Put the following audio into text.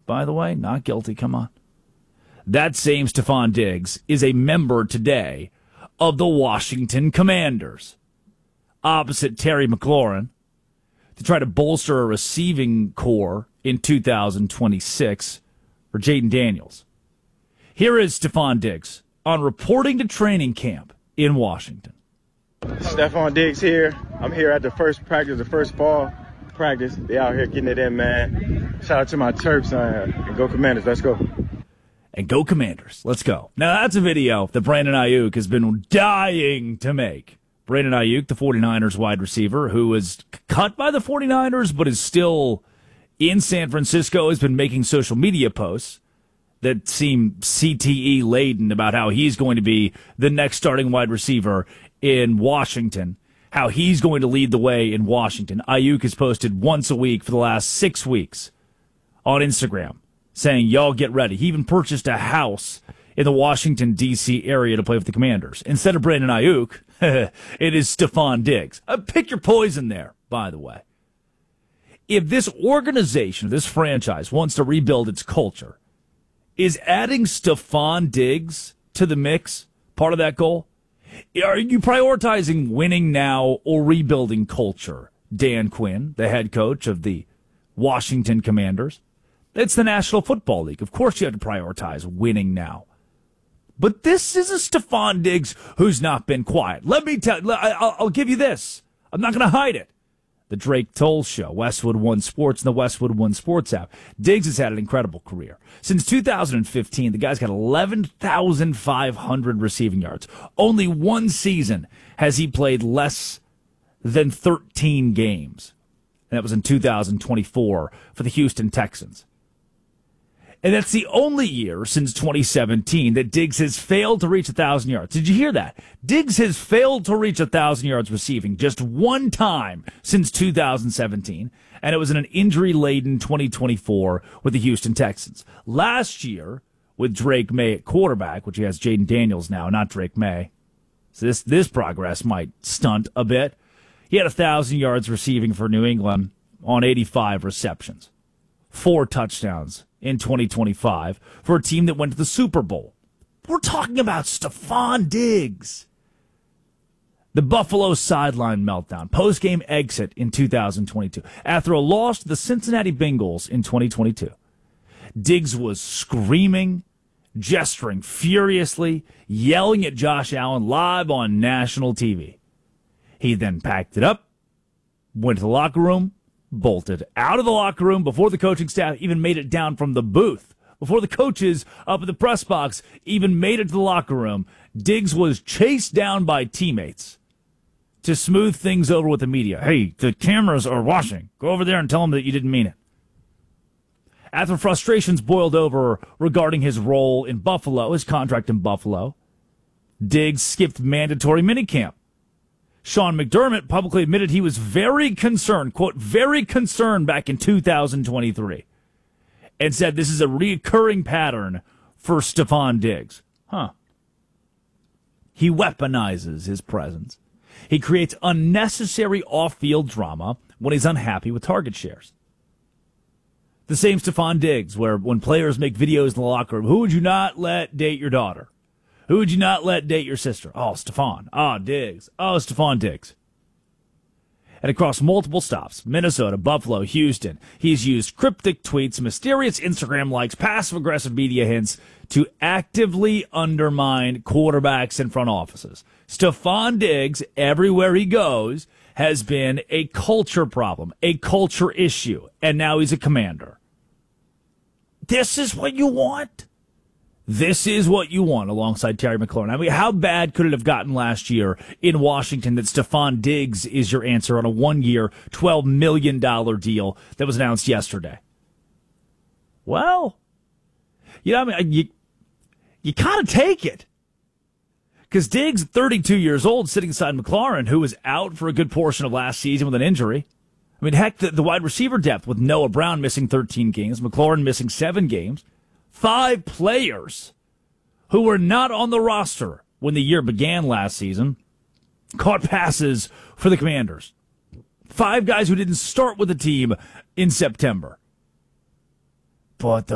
by the way. Not guilty, come on. That same Stefon Diggs is a member today of the Washington Commanders, opposite Terry McLaurin, to try to bolster a receiving core in 2026 for Jaden Daniels. Here is Stefon Diggs on reporting to training camp in Washington. Stefon Diggs here. I'm here at the first practice, the first fall practice. They out here getting it in, man. Shout out to my Terps and go Commanders. Let's go. And go Commanders. Let's go. Now, that's a video that Brandon Ayuk has been dying to make. Brandon Ayuk, the 49ers wide receiver, who was cut by the 49ers but is still in San Francisco, has been making social media posts that seem CTE-laden about how he's going to be the next starting wide receiver in Washington, how he's going to lead the way in Washington. Ayuk has posted once a week for the last 6 weeks on Instagram saying, y'all get ready. He even purchased a house in the Washington, D.C. area to play with the Commanders. Instead of Brandon Ayuk, it is Stefon Diggs. Pick your poison there, by the way. If this organization, this franchise, wants to rebuild its culture, is adding Stefon Diggs to the mix part of that goal? Are you prioritizing winning now or rebuilding culture? Dan Quinn, the head coach of the Washington Commanders. It's the National Football League. Of course you have to prioritize winning now. But this is a Stefon Diggs who's not been quiet. Let me tell you, I'll give you this. I'm not going to hide it. The Drake Toll Show, Westwood One Sports, and the Westwood One Sports app. Diggs has had an incredible career. Since 2015, the guy's got 11,500 receiving yards. Only one season has he played less than 13 games. And that was in 2024 for the Houston Texans. And that's the only year since 2017 that Diggs has failed to reach 1,000 yards. Did you hear that? Diggs has failed to reach 1,000 yards receiving just one time since 2017, and it was in an injury-laden 2024 with the Houston Texans. Last year, with Drake May at quarterback, which he has Jaden Daniels now, not Drake May, so this progress might stunt a bit. He had 1,000 yards receiving for New England on 85 receptions, 4 touchdowns in 2025 for a team that went to the Super Bowl. We're talking about Stefon Diggs. The Buffalo sideline meltdown, post-game exit in 2022. After a loss to the Cincinnati Bengals in 2022, Diggs was screaming, gesturing furiously, yelling at Josh Allen live on national TV. He then packed it up, went to the locker room, bolted out of the locker room before the coaching staff even made it down from the booth. Before the coaches up at the press box even made it to the locker room, Diggs was chased down by teammates to smooth things over with the media. Hey, the cameras are watching. Go over there and tell them that you didn't mean it. After frustrations boiled over regarding his role in Buffalo, his contract in Buffalo, Diggs skipped mandatory minicamp. Sean McDermott publicly admitted he was very concerned, quote, very concerned back in 2023, and said this is a recurring pattern for Stefon Diggs. He weaponizes his presence. He creates unnecessary off-field drama when he's unhappy with target shares. The same Stefon Diggs, where when players make videos in the locker room, who would you not let date your daughter? Who would you not let date your sister? Oh, Stefon. Oh, Diggs. Oh, Stefon Diggs. And across multiple stops, Minnesota, Buffalo, Houston, he's used cryptic tweets, mysterious Instagram likes, passive-aggressive media hints to actively undermine quarterbacks and front offices. Stefon Diggs, everywhere he goes, has been a culture problem, a culture issue, and now he's a Commander. This is what you want? This is what you want alongside Terry McLaurin. I mean, how bad could it have gotten last year in Washington that Stefon Diggs is your answer on a 1-year, $12 million deal that was announced yesterday? Well, I mean, you kind of take it. Because Diggs, 32 years old, sitting beside McLaurin, who was out for a good portion of last season with an injury. I mean, heck, the wide receiver depth with Noah Brown missing 13 games, McLaurin missing 7 games. 5 players who were not on the roster when the year began last season caught passes for the Commanders. 5 guys who didn't start with the team in September. But